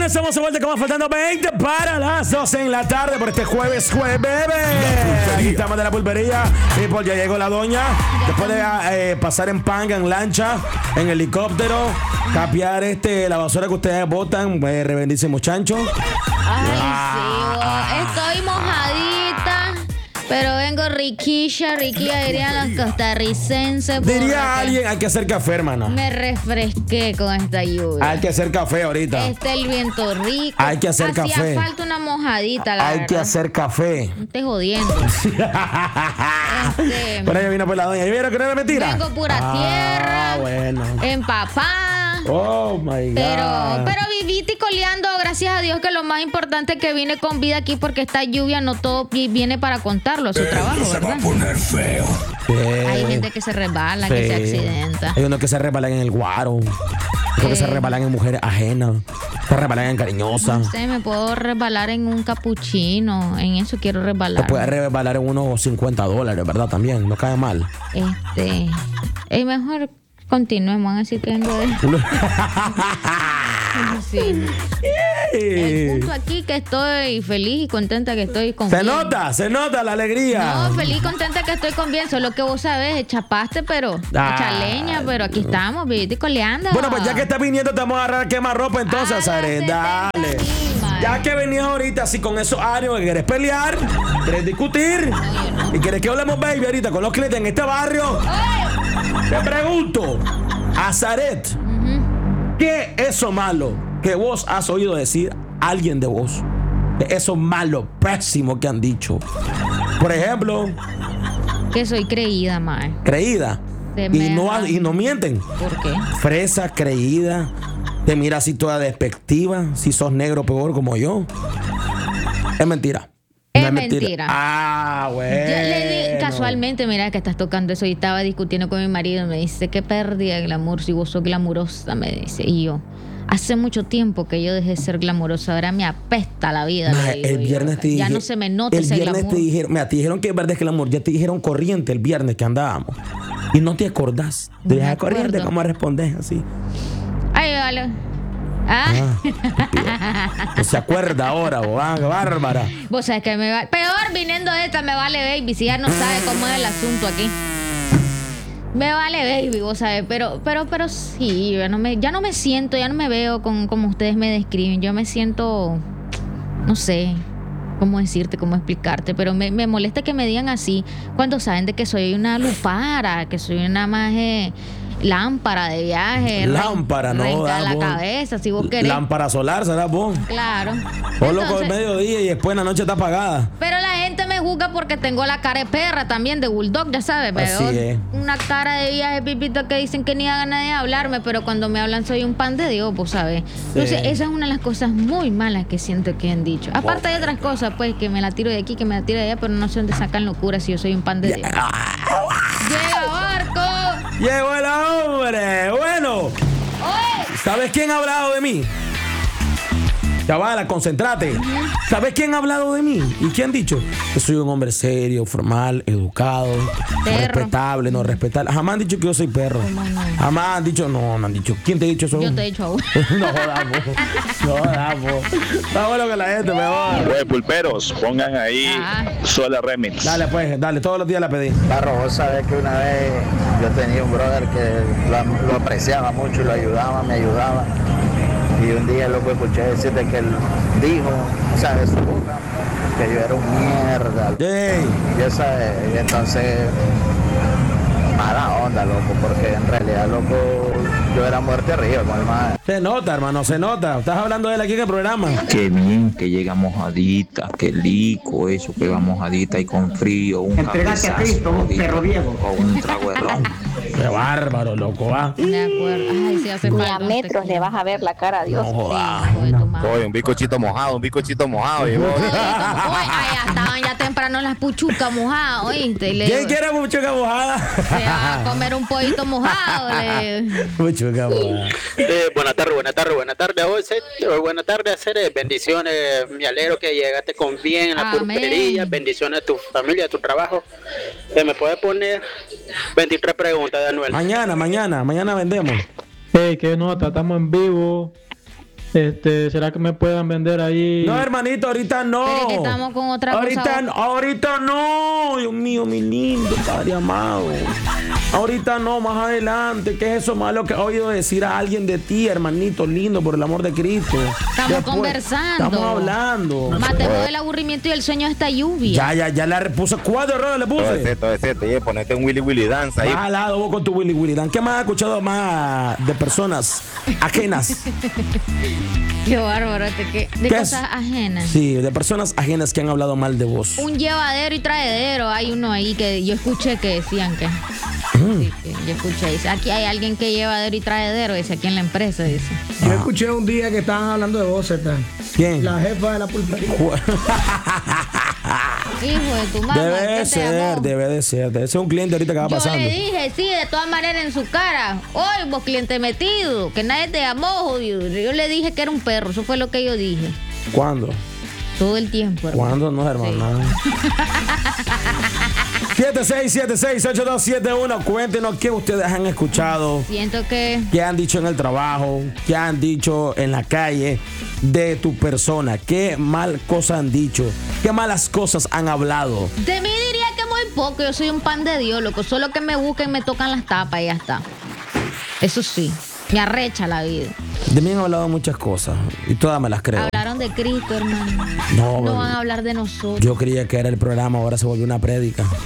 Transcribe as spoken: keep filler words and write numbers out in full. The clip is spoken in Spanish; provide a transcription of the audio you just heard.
Bueno, estamos de vuelta como faltando veinte para las doce en la tarde por este jueves, jueves, bebé. Aquí estamos de la pulpería. Y pues ya llegó la doña. Después de eh, pasar en panga, en lancha, en helicóptero, capear este, la basura que ustedes botan, pues, revendísimos chanchos. Ay, ah. sí, estoy mojadita, pero vengo riquilla, riquilla, dirían los costarricenses. Diría alguien, hay que hacer café, hermana. Me refresqué con esta lluvia. Hay que hacer café ahorita. Está el viento rico. Hay que hacer Hacía café. Hacía falta una mojadita, la Hay verdad. que hacer café. No estés jodiendo. este, Por ahí vino por la doña. ¿Y vieron que no era mentira? Vengo pura ah, tierra. Bueno. Empapada. Oh, my God. Pero, pero vivita y coleando, gracias a Dios, que lo más importante es que vine con vida aquí, porque esta lluvia no todo viene para contarlo, su trabajo, se ¿verdad? va a poner feo. Sí. Hay gente que se resbala, Sí. que se accidenta. Hay unos que se resbalan en el guaro. Otros que se resbalan en mujeres ajenas. Se resbalan en cariñosas. No sé, me puedo resbalar en un capuchino. En eso quiero resbalar. Te puedes resbalar en unos cincuenta dólares, ¿verdad? También, no cae mal. Este. Es mejor continuemos, así que vengo de. Sí. El punto aquí que estoy feliz y contenta que estoy con Se bien. nota, se nota la alegría. No, feliz y contenta que estoy con bien. Solo que vos sabés, chapaste, pero Ah. echa leña, pero aquí estamos, viviste y coleando. Bueno, pues ya que estás viniendo, te vamos a agarrar quemar ropa entonces, Sare. Dale. Ya que venías ahorita así con esos ánimos que quieres pelear, quieres discutir y quieres que hablemos, baby, ahorita con los clientes en este barrio, te pregunto, a Zaret, uh-huh. ¿qué es eso malo que vos has oído decir a alguien de vos? Eso malo, pésimo que han dicho. Por ejemplo, que soy creída, mae. Creída. Y no, y no mienten. ¿Por qué? Fresa, creída. Te mira así toda despectiva. Si sos negro, peor como yo. Es mentira. Es, no es mentira. mentira. Ah, bueno. Yo le di, casualmente, mira que estás tocando eso y estaba discutiendo con mi marido. Me dice, qué pérdida de glamour si vos sos glamurosa, me dice. Y yo, hace mucho tiempo que yo dejé de ser glamurosa. Ahora me apesta la vida. Ma, el viernes yo. te dije, ya no se me nota el ese viernes glamour. te dijeron, mira, te dijeron que es verdad que el amor, ya te dijeron corriente el viernes que andábamos. Y no te acordás. Te No dejas corriente, ¿cómo respondes así? Ay, vale. Ah. ah no se acuerda ahora, boba, bárbara. Vos sabés que me va. Peor viniendo de esta, me vale baby. Si ya no sabe cómo es el asunto aquí. Me vale baby, vos sabés. Pero, pero, pero sí, ya no me, ya no me siento, ya no me veo con, como ustedes me describen. Yo me siento, no sé cómo decirte, cómo explicarte, pero me, me molesta que me digan así cuando saben de que soy una lupara, que soy una maje lámpara de viaje. Lámpara, re, no. Renta da, la vos. cabeza, si vos querés. Lámpara solar, será vos. Claro. Solo con el mediodía y después en la noche está apagada. Pero la gente me juzga porque tengo la cara de perra también, de bulldog, ya sabes. Pero así es. Una cara de viaje, pipito, que dicen que ni da ganas de hablarme, pero cuando me hablan soy un pan de Dios, pues, ¿sabes? Sí. Entonces, esa es una de las cosas muy malas que siento que han dicho. Aparte de otras cosas, pues, que me la tiro de aquí, que me la tiro de allá, pero no sé dónde sacan locuras si yo soy un pan de Dios. ¡Llega Barco! ¡Llegó el hombre! Bueno, ¡Oye! ¿Sabes quién ha hablado de mí? Chavala, concéntrate. ¿Sabes quién ha hablado de mí? ¿Y quién ha dicho? Que soy un hombre serio, formal, educado, perro. respetable, no respetable. Jamás han dicho que yo soy perro. No? Jamás han dicho, no, no han dicho. ¿Quién te ha dicho eso? Yo te he dicho a vos. No jodamos. No jodamos. Está bueno que la gente me va. Pues, pulperos, pongan ahí ah. Sola Remix. Dale, pues, dale, todos los días la pedí. Barro, vos sabés que una vez yo tenía un brother que lo, lo apreciaba mucho y lo ayudaba, me ayudaba. Y un día loco escuché decirte que él dijo, o sea, de su boca, que yo era un mierda. Hey. Y esa, y entonces, mala onda, loco, porque en realidad, loco, yo era muerte arriba con el madre. Se nota, hermano, se nota. Estás hablando de él aquí en el programa. Qué bien que llega mojadita, qué lico eso, que va mojadita y con frío, un Entregate a Cristo, perro viejo. O un trago de ron. Qué bárbaro, loco, va. De acuerdo. Ay, sí, hace Ni falta. a metros le vas a ver la cara a Dios. No, sí, Oye, un bicochito mojado, un bicochito mojado. Y vos... Ay, ya estaban ya temprano las puchucas mojadas, ¿oíste? Le... ¿Quién quiere puchuca mojada? Se va a comer un pollito mojado. Le... Puchuca mojada. Eh, buenas tardes, buenas tardes, buenas tardes a vos, buenas tardes a Ceres, bendiciones, me alegro que llegaste con bien en la pulpería, bendiciones a tu familia, a tu trabajo. ¿Se me puede poner veintitrés preguntas de Anuel? Mañana, mañana, mañana vendemos. Hey, qué nota, estamos en vivo. Este, ¿será que me puedan vender ahí? No, hermanito, ahorita no. Pero es que estamos con otra ahorita, cosa. no, ahorita no. Dios mío, mi lindo Padre amado. Ahorita no, más adelante. ¿Qué es eso malo que he oído decir a alguien de ti, hermanito lindo, por el amor de Cristo? Estamos Después, conversando. Estamos hablando. Matemos del aburrimiento y el sueño de esta lluvia. Ya, ya, ya le puse cuatro errores, le puse. Todo ese, todo ese, oye, ponete un Willy Willy Dance ahí. Más al lado vos con tu Willy Willy Dan. ¿Qué más has escuchado más de personas ajenas? Qué bárbaro, este, que, de ¿Qué cosas es? ajenas. Sí, de personas ajenas que han hablado mal de vos. Un llevadero y traedero. Hay uno ahí que yo escuché que decían que. Mm. Sí, sí, yo escuché. Dice, aquí hay alguien que llevadero y traedero. Dice, aquí en la empresa, dice. Yo escuché un día que estaban hablando de vos, Zeta. ¿Quién? La jefa de la pulpería. Hijo de tu mamá. Debe ¿qué de te ser, llamó? debe de ser. Debe ser un cliente ahorita que va Yo pasando. le dije, sí, de todas maneras en su cara. Hoy vos cliente metido, que nadie te llamó, jodido. Yo le dije que era un perro, eso fue lo que yo dije. ¿Cuándo? Todo el tiempo, hermano. ¿Cuándo no, hermano? Sí. siete seis siete seis ocho dos siete uno. Cuéntenos qué ustedes han escuchado, Siento que qué han dicho en el trabajo, qué han dicho en la calle de tu persona, qué mal cosas han dicho, qué malas cosas han hablado. de mí diría que muy poco. Yo soy un pan de Dios, loco. Solo que me busquen, me tocan las tapas y ya está. Eso sí, me arrecha la vida. De mí han hablado muchas cosas y todas me las creo. Hablaron de Cristo, hermano. No, No van a hablar de nosotros. yo creía que era el programa, ahora se volvió una prédica.